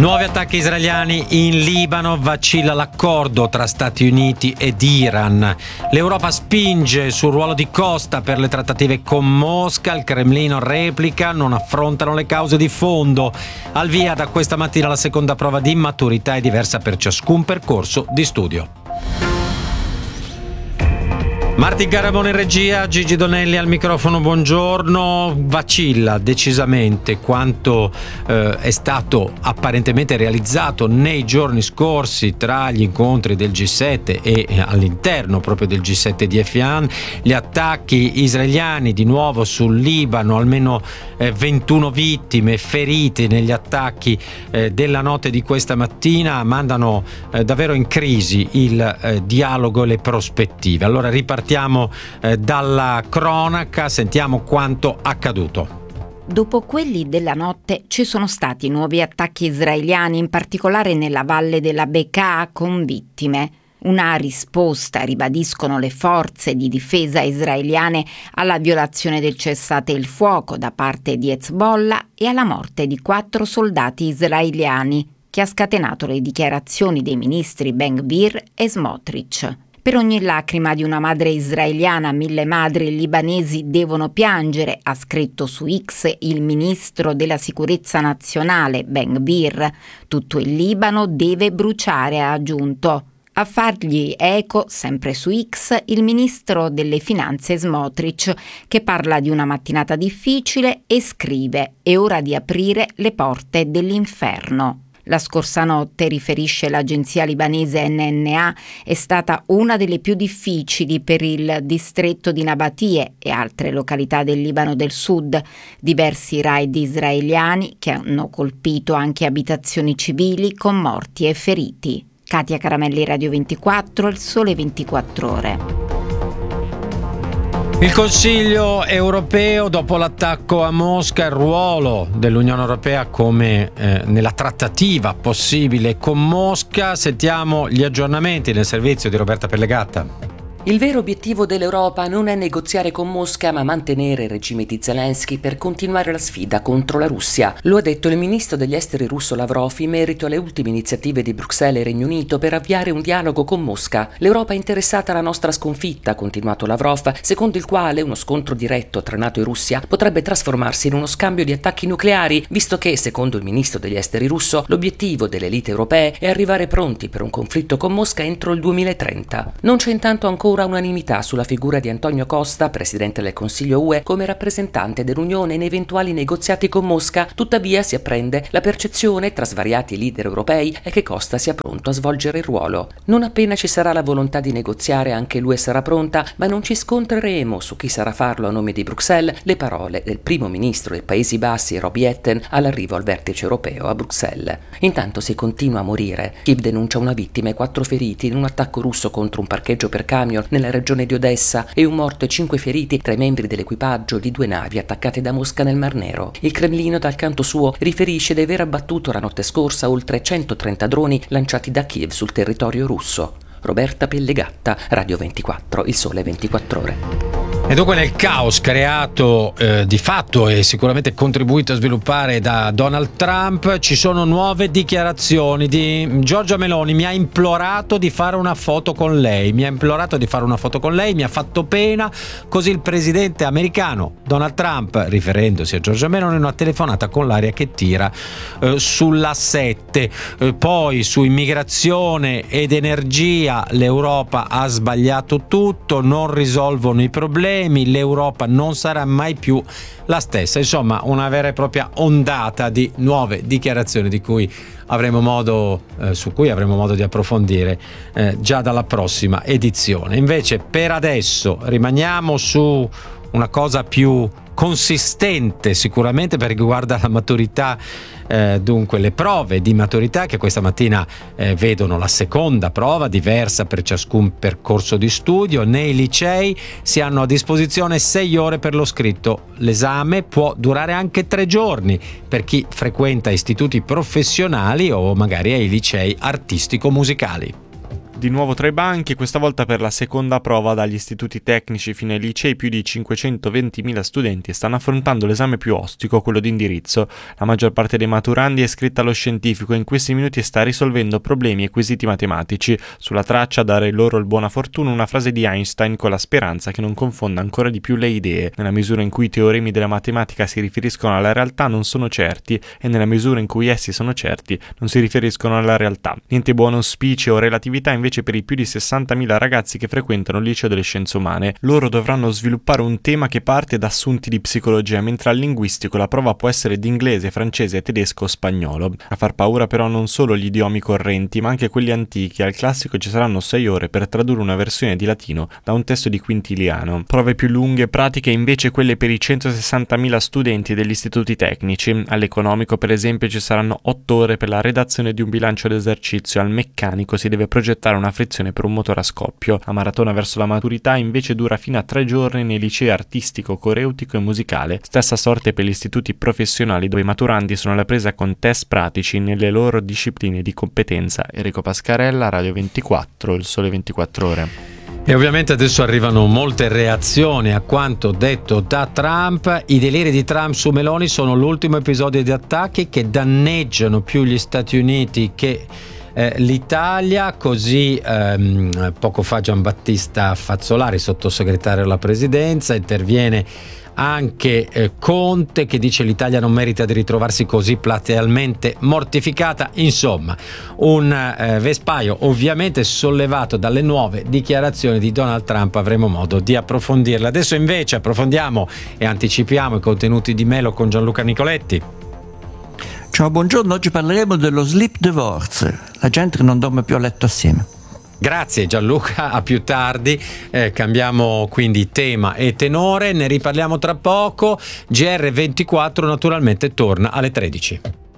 Nuovi attacchi israeliani in Libano, vacilla l'accordo tra Stati Uniti ed Iran. L'Europa spinge sul ruolo di Costa per le trattative con Mosca, il Cremlino replica, non affrontano le cause di fondo. Al via da questa mattina la seconda prova di maturità è diversa per ciascun percorso di studio. Martin Garamone in regia, Gigi Donelli al microfono, buongiorno. Vacilla decisamente quanto è stato apparentemente realizzato nei giorni scorsi tra gli incontri del G7 e all'interno proprio del G7 di Evian. Gli attacchi israeliani di nuovo sul Libano, almeno 21 vittime ferite negli attacchi della notte di questa mattina, mandano davvero in crisi il dialogo e le prospettive. Allora ripartiamo dalla cronaca, sentiamo quanto accaduto. Dopo quelli della notte ci sono stati nuovi attacchi israeliani, in particolare nella valle della Bekaa, con vittime. Una risposta, ribadiscono le forze di difesa israeliane, alla violazione del cessate il fuoco da parte di Hezbollah e alla morte di 4 soldati israeliani, che ha scatenato le dichiarazioni dei ministri Ben-Gvir e Smotrich. Per ogni lacrima di una madre israeliana, 1000 madri libanesi devono piangere, ha scritto su X il ministro della sicurezza nazionale, Ben-Gvir. Tutto il Libano deve bruciare, ha aggiunto. A fargli eco, sempre su X, il ministro delle finanze Smotrich, che parla di una mattinata difficile e scrive: è ora di aprire le porte dell'inferno. La scorsa notte, riferisce l'agenzia libanese NNA, è stata una delle più difficili per il distretto di Nabatie e altre località del Libano del Sud. Diversi raid israeliani che hanno colpito anche abitazioni civili con morti e feriti. Katia Caramelli, Radio 24, Il Sole 24 Ore. Il Consiglio europeo, dopo l'attacco a Mosca, il ruolo dell'Unione Europea come nella trattativa possibile con Mosca. Sentiamo gli aggiornamenti nel servizio di Roberta Pellegatta. Il vero obiettivo dell'Europa non è negoziare con Mosca, ma mantenere il regime di Zelensky per continuare la sfida contro la Russia. Lo ha detto il ministro degli esteri russo Lavrov in merito alle ultime iniziative di Bruxelles e Regno Unito per avviare un dialogo con Mosca. L'Europa è interessata alla nostra sconfitta, ha continuato Lavrov, secondo il quale uno scontro diretto tra NATO e Russia potrebbe trasformarsi in uno scambio di attacchi nucleari, visto che, secondo il ministro degli esteri russo, l'obiettivo delle elite europee è arrivare pronti per un conflitto con Mosca entro il 2030. Non c'è intanto ancora unanimità sulla figura di Antonio Costa, presidente del Consiglio UE, come rappresentante dell'Unione in eventuali negoziati con Mosca. Tuttavia si apprende la percezione tra svariati leader europei è che Costa sia pronto a svolgere il ruolo. Non appena ci sarà la volontà di negoziare, anche l'UE sarà pronta, ma non ci scontreremo su chi sarà a farlo a nome di Bruxelles, le parole del primo ministro dei Paesi Bassi Rob Jetten all'arrivo al vertice europeo a Bruxelles. Intanto si continua a morire. Kiev denuncia una vittima e 4 feriti in un attacco russo contro un parcheggio per camion nella regione di Odessa e un morto e 5 feriti tra i membri dell'equipaggio di 2 navi attaccate da Mosca nel Mar Nero. Il Cremlino, dal canto suo, riferisce di aver abbattuto la notte scorsa oltre 130 droni lanciati da Kiev sul territorio russo. Roberta Pellegatta, Radio 24, Il Sole 24 Ore. E dunque nel caos creato di fatto e sicuramente contribuito a sviluppare da Donald Trump ci sono nuove dichiarazioni di Giorgia Meloni. Mi ha implorato di fare una foto con lei, mi ha fatto pena. Così il presidente americano Donald Trump, riferendosi a Giorgia Meloni, in una telefonata con l'aria che tira sulla 7. Poi su immigrazione ed energia l'Europa ha sbagliato tutto, non risolvono i problemi, l'Europa non sarà mai più la stessa. Insomma, una vera e propria ondata di nuove dichiarazioni su cui avremo modo di approfondire già dalla prossima edizione. Invece per adesso rimaniamo su una cosa più consistente sicuramente per riguarda la maturità, dunque le prove di maturità che questa mattina vedono la seconda prova diversa per ciascun percorso di studio. Nei licei si hanno a disposizione 6 ore per lo scritto. L'esame può durare anche 3 giorni per chi frequenta istituti professionali o magari ai licei artistico-musicali. di nuovo tra i banchi, questa volta per la seconda prova dagli istituti tecnici fino ai licei. Più di 520.000 studenti stanno affrontando l'esame più ostico, quello di indirizzo. La maggior parte dei maturandi è iscritta allo scientifico e in questi minuti sta risolvendo problemi e quesiti matematici. Sulla traccia, dare loro il buona fortuna, una frase di Einstein con la speranza che non confonda ancora di più le idee. Nella misura in cui i teoremi della matematica si riferiscono alla realtà non sono certi, e nella misura in cui essi sono certi non si riferiscono alla realtà. Niente buon auspicio o relatività invece per i più di 60.000 ragazzi che frequentano il liceo delle scienze umane. Loro dovranno sviluppare un tema che parte da assunti di psicologia, mentre al linguistico la prova può essere di inglese, francese, tedesco o spagnolo. A far paura però non solo gli idiomi correnti, ma anche quelli antichi. Al classico ci saranno 6 ore per tradurre una versione di latino da un testo di Quintiliano. Prove più lunghe e pratiche invece quelle per i 160.000 studenti degli istituti tecnici. All'economico, per esempio, ci saranno 8 ore per la redazione di un bilancio d'esercizio. Al meccanico si deve progettare una frizione per un motore a scoppio. La maratona verso la maturità invece dura fino a 3 giorni nei licei artistico, coreutico e musicale. Stessa sorte per gli istituti professionali, dove i maturandi sono alla presa con test pratici nelle loro discipline di competenza. Enrico Pascarella, Radio 24, Il Sole 24 Ore. E ovviamente adesso arrivano molte reazioni a quanto detto da Trump. I deliri di Trump su Meloni sono l'ultimo episodio di attacchi che danneggiano più gli Stati Uniti che l'Italia. Così poco fa Giambattista Fazzolari, sottosegretario alla presidenza, interviene anche Conte, che dice l'Italia non merita di ritrovarsi così platealmente mortificata. Insomma, un vespaio ovviamente sollevato dalle nuove dichiarazioni di Donald Trump. Avremo modo di approfondirle. Adesso invece approfondiamo e anticipiamo i contenuti di Melo con Gianluca Nicoletti. Ciao, buongiorno. Oggi parleremo dello sleep divorce, la gente che non dorme più a letto assieme. Grazie Gianluca, a più tardi. Cambiamo quindi tema e tenore, ne riparliamo tra poco. GR24 naturalmente torna alle 13.